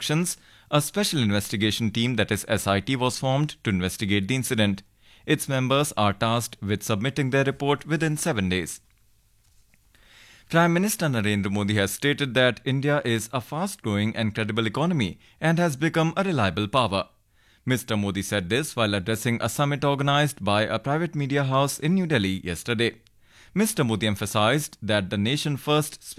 elections, a special investigation team, that is SIT, was formed to investigate the incident. Its members are tasked with submitting their report within 7 days. Prime Minister Narendra Modi has stated that India is a fast-growing and credible economy and has become a reliable power. Mr. Modi said this while addressing a summit organized by a private media house in New Delhi yesterday. Mr. Modi emphasized that the nation-first